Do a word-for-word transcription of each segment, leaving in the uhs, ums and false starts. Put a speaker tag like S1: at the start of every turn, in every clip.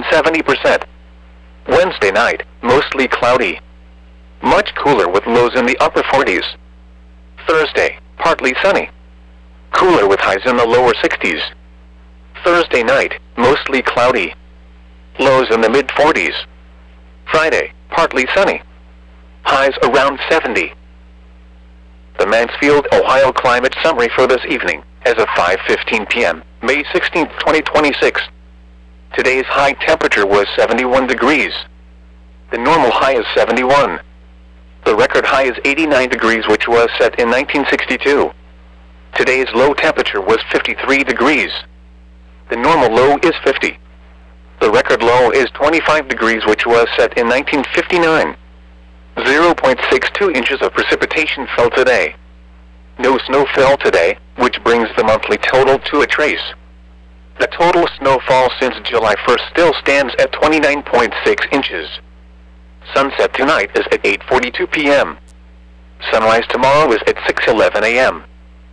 S1: around seventy percent. Wednesday night, mostly cloudy. Much cooler with lows in the upper forties. Thursday, partly sunny. Cooler with highs in the lower sixties. Thursday night, mostly cloudy. Lows in the mid forties. Friday, partly sunny. Highs around seventy. The Mansfield, Ohio climate summary for this evening, as of five fifteen p m, May sixteenth, twenty twenty-six. Today's high temperature was seventy-one degrees. The normal high is seventy-one. The record high is eighty-nine degrees, which was set in nineteen sixty-two. Today's low temperature was fifty-three degrees. The normal low is fifty. The record low is twenty-five degrees, which was set in nineteen fifty-nine. zero point six two inches of precipitation fell today. No snow fell today, which brings the monthly total to a trace. The total snowfall since July first still stands at twenty-nine point six inches. Sunset tonight is at eight forty-two p m Sunrise tomorrow is at six eleven a m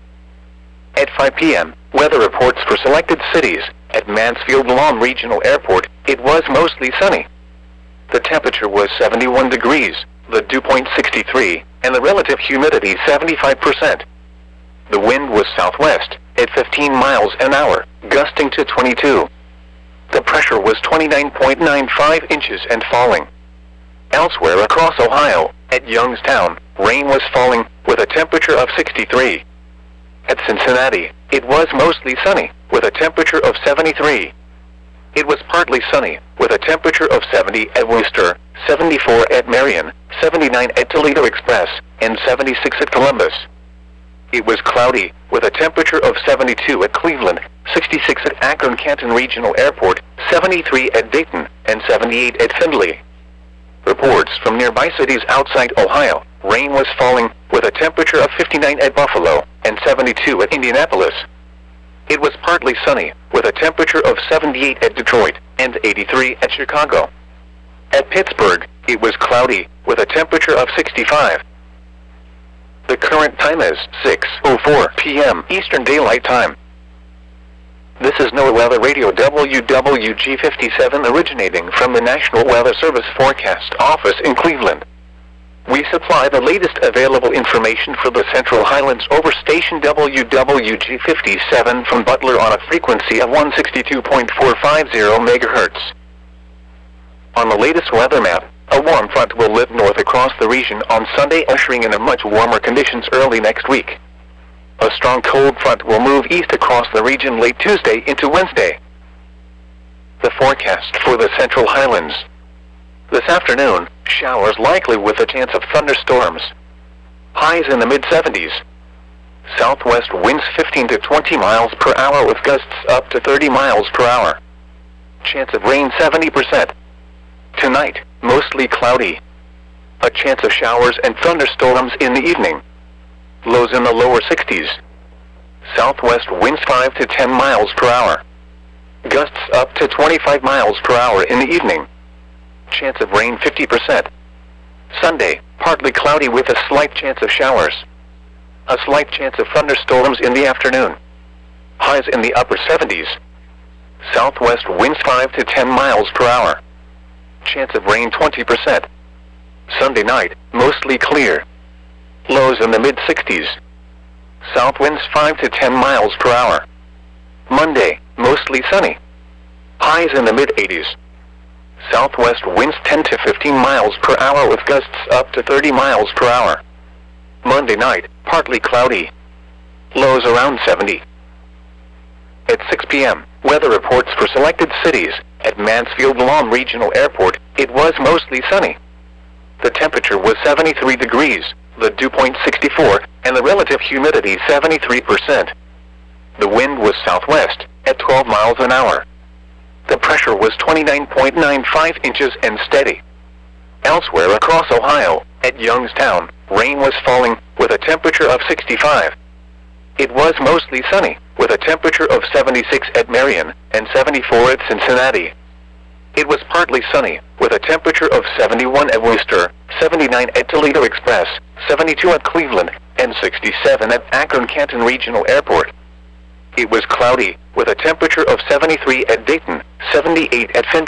S1: At five p m, weather reports for selected cities. At Mansfield-Lom Regional Airport, it was mostly sunny. The temperature was seventy-one degrees, the dew point sixty-three, and the relative humidity seventy-five percent. The wind was southwest, at fifteen miles an hour, gusting to twenty-two. The pressure was twenty-nine point nine five inches and falling. Elsewhere across Ohio, at Youngstown, rain was falling, with a temperature of sixty-three. At Cincinnati, it was mostly sunny, with a temperature of seventy-three. It was partly sunny, with a temperature of seventy at Worcester, seventy-four at Marion, seventy-nine at Toledo Express, and seventy-six at Columbus. It was cloudy, with a temperature of seventy-two at Cleveland, sixty-six at Akron-Canton Regional Airport, seventy-three at Dayton, and seventy-eight at Findlay. Reports from nearby cities outside Ohio, rain was falling, with a temperature of fifty-nine at Buffalo, and seventy-two at Indianapolis. It was partly sunny, with a temperature of seventy-eight at Detroit, and eighty-three at Chicago. At Pittsburgh, it was cloudy, with a temperature of sixty-five. The current time is six oh four p m Eastern Daylight Time. This is NOAA Weather Radio W W G fifty-seven, originating from the National Weather Service Forecast Office in Cleveland. We supply the latest available information for the Central Highlands over station W W G fifty-seven from Butler on a frequency of one sixty-two point four five zero megahertz. On the latest weather map, a warm front will lift north across the region on Sunday, ushering in a much warmer conditions early next week. A strong cold front will move east across the region late Tuesday into Wednesday. The forecast for the Central Highlands. This afternoon, showers likely with a chance of thunderstorms. Highs in the mid seventies. Southwest winds fifteen to twenty miles per hour with gusts up to thirty miles per hour. Chance of rain seventy percent. Tonight, mostly cloudy. A chance of showers and thunderstorms in the evening. Lows in the lower sixties. Southwest winds five to ten miles per hour. Gusts up to twenty-five miles per hour in the evening. Chance of rain fifty percent. Sunday, partly cloudy with a slight chance of showers. A slight chance of thunderstorms in the afternoon. Highs in the upper seventies. Southwest winds five to ten miles per hour. Chance of rain twenty percent. Sunday night, mostly clear. Lows in the mid sixties. South winds five to ten miles per hour. Monday, mostly sunny. Highs in the mid eighties. Southwest winds ten to fifteen miles per hour with gusts up to thirty miles per hour. Monday night, partly cloudy. Lows around seventy. At six p m, weather reports for selected cities. At Mansfield-Lom Regional Airport, it was mostly sunny. The temperature was seventy-three degrees, the dew point sixty-four, and the relative humidity seventy-three percent. The wind was southwest, at twelve miles an hour. The pressure was twenty-nine point nine five inches and steady. Elsewhere across Ohio, at Youngstown, rain was falling, with a temperature of sixty-five. It was mostly sunny, with a temperature of seventy-six at Marion, and seventy-four at Cincinnati. It was partly sunny, with a temperature of seventy-one at Worcester, seventy-nine at Toledo Express, seventy-two at Cleveland, and sixty-seven at Akron-Canton Regional Airport. It was cloudy, with a temperature of seventy-three at Dayton, seventy-eight at Findlay,